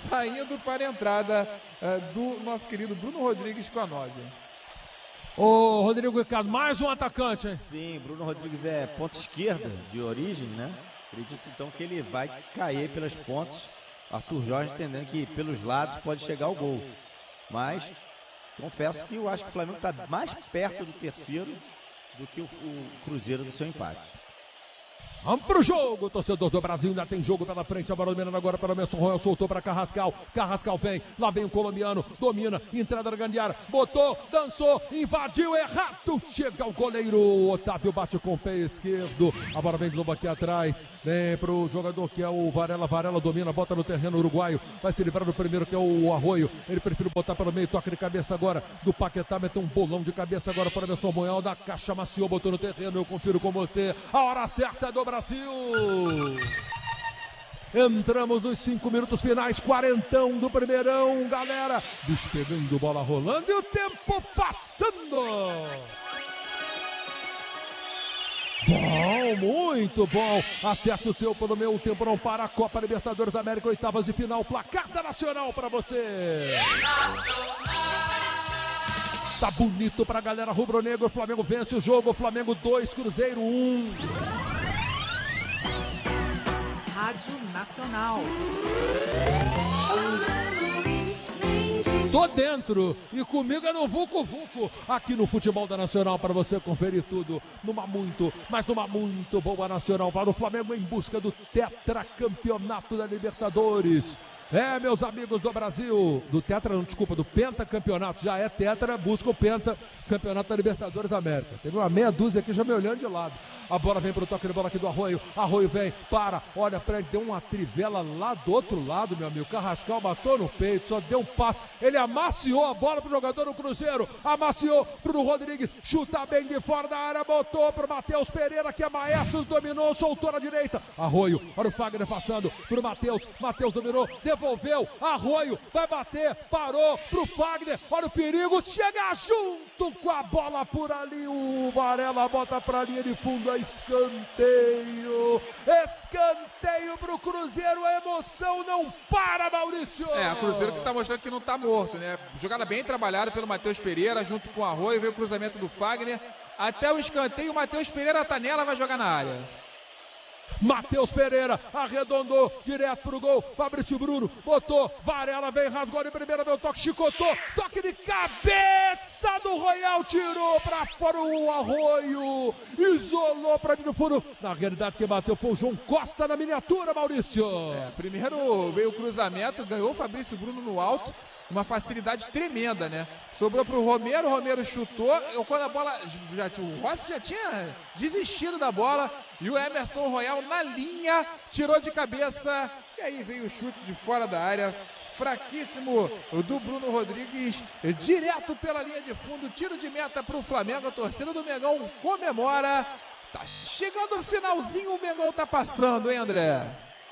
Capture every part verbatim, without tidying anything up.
saindo para a entrada uh, do nosso querido Bruno Rodrigues com a nove. Ô, Rodrigo Ricardo, mais um atacante, hein? Sim, Bruno Rodrigues é ponta esquerda de origem, né? Acredito então que ele vai cair pelas pontas. Arthur Jorge entendendo que pelos lados pode chegar ao gol. Mas confesso que eu acho que o Flamengo está mais perto do terceiro do que o, o Cruzeiro do seu empate. Vamos pro jogo, torcedor do Brasil, ainda tem jogo pela frente, a bola dominando agora para o Emerson Royal, soltou para Carrascal, Carrascal vem, lá vem o colombiano, domina, entrada da grande área, botou, dançou, invadiu, errado, chega o goleiro, Otávio bate com o pé esquerdo, a bola vem de novo aqui atrás, vem pro jogador que é o Varela, Varela domina, bota no terreno uruguaio, vai se livrar do primeiro que é o Arroio, ele prefere botar pelo meio, toca de cabeça agora, do Paquetá, meteu um bolão de cabeça agora para o Emerson Royal, da caixa maciou, botou no terreno, eu confiro com você, a hora certa do Brasil. Entramos nos cinco minutos finais, quarentão do primeirão, galera. Bicho pegando, bola rolando e o tempo passando. Bom, muito bom. Acerta o seu pelo meu, o tempo não para. A Copa Libertadores da América, oitavas de final. Placar da Nacional pra você. Tá bonito pra galera rubro-negro. O Flamengo vence o jogo. Flamengo dois, Cruzeiro um. Rádio Nacional. Tô dentro e comigo é no Vucu Vucu, aqui no Futebol da Nacional, para você conferir tudo numa muito, mas numa muito boa Nacional para o Flamengo em busca do tetracampeonato da Libertadores. É, meus amigos do Brasil, do tetra, não, desculpa, do pentacampeonato, já é tetra, busca o penta, campeonato da Libertadores da América. Teve uma meia dúzia aqui já me olhando de lado. A bola vem pro toque de bola aqui do Arroio, Arroio vem, para, olha pra ele, deu uma trivela lá do outro lado, meu amigo. Carrascal matou no peito, só deu um passe, ele amaciou a bola pro jogador do Cruzeiro, amaciou pro Rodrigues, chuta bem de fora da área, botou pro Matheus Pereira, que é maestro, dominou, soltou na direita, Arroio, olha o Fagner passando pro Matheus, Matheus dominou, devolveu, Arroio, vai bater, parou pro Fagner, olha o perigo, chega junto com a bola por ali, o Varela bota pra linha de fundo, é escanteio, escanteio pro Cruzeiro, a emoção não para, Maurício! É, o Cruzeiro que tá mostrando que não tá morto, né? Jogada bem trabalhada pelo Matheus Pereira, junto com o Arroio, veio o cruzamento do Fagner, até o escanteio, o Matheus Pereira tá nela, vai jogar na área. Matheus Pereira arredondou direto pro gol, Fabrício Bruno botou, Varela vem, rasgou de primeira, veio o toque, chicotou, toque de cabeça do Royal, tirou pra fora o Arroio, isolou pra mim no fundo, na realidade quem bateu foi o João Costa na miniatura, Maurício. É, primeiro veio o cruzamento, ganhou o Fabrício Bruno no alto, uma facilidade tremenda, né? Sobrou pro Romero, o Romero chutou, quando a bola, já, o Rossi já tinha desistido da bola, e o Emerson Royal na linha, tirou de cabeça, e aí veio o chute de fora da área, fraquíssimo do Bruno Rodrigues, direto pela linha de fundo, tiro de meta pro Flamengo, a torcida do Mengão comemora, tá chegando o finalzinho, o Mengão tá passando, hein, André?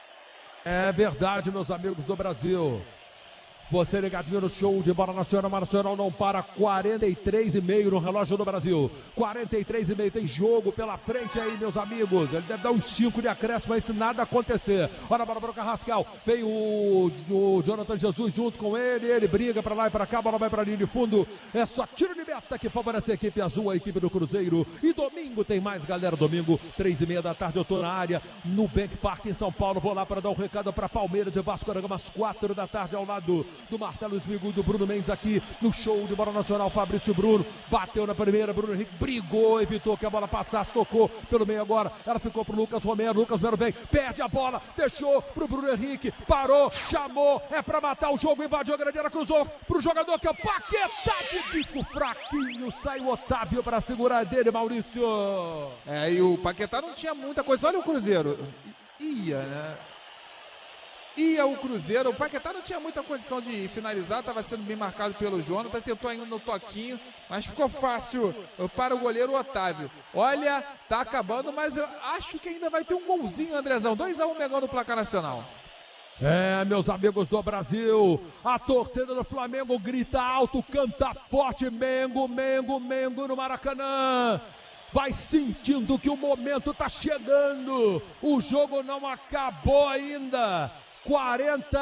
É verdade, meus amigos do Brasil. Você ligadinho no show de bola nacional, Nacional não para, quarenta e três e meio no relógio do Brasil, quarenta e três e meio, tem jogo pela frente aí, meus amigos, ele deve dar uns cinco de acréscimo aí se nada acontecer. Olha a bola para o Carrascal, vem o, o Jonathan Jesus junto com ele, ele briga para lá e para cá, a bola vai para a linha de fundo, é só tiro de meta que favorece a equipe azul, a equipe do Cruzeiro, e domingo tem mais, galera, domingo, três e meia da tarde, eu tô na área, no Bank Park em São Paulo, vou lá para dar um recado para Palmeiras de Vasco da Gama, às quatro da tarde, ao lado do Marcelo Esmigo, do Bruno Mendes aqui no show de bola nacional, Fabrício Bruno, bateu na primeira, Bruno Henrique brigou, evitou que a bola passasse, tocou pelo meio agora, ela ficou pro Lucas Romero, Lucas Romero vem, perde a bola, deixou pro Bruno Henrique, parou, chamou, é pra matar o jogo, invadiu a grande área, cruzou pro jogador que é o Paquetá de bico fraquinho, sai o Otávio pra segurar dele, Maurício. É, e o Paquetá não tinha muita coisa, olha o Cruzeiro, ia, né? Ia o Cruzeiro, o Paquetá não tinha muita condição de finalizar, estava sendo bem marcado pelo Jonathan, tentou ainda no toquinho, mas ficou fácil para o goleiro Otávio. Olha, tá acabando, mas eu acho que ainda vai ter um golzinho, Andrezão, dois a um Mengão no placar nacional. É, meus amigos do Brasil, a torcida do Flamengo grita alto, canta forte, Mengo, Mengo, Mengo no Maracanã. Vai sentindo que o momento tá chegando, o jogo não acabou ainda. quarenta